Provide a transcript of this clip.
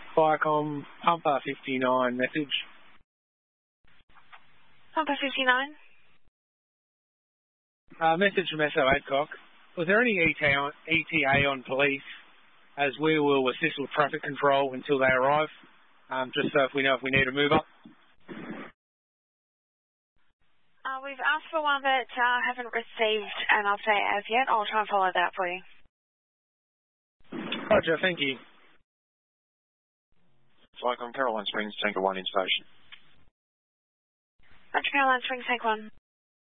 Viacom, Pumper 59, message. Pumper 59. Message from SO Adcock. Was there any ETA on police, as we will assist with traffic control until they arrive, just so if we know if we need to move up? We've asked for one that haven't received an update as yet. I'll try and follow that up for you. Roger, thank you. Viacom, Caroline Springs, Tanker 1 in station. Roger, Caroline Springs, take 1.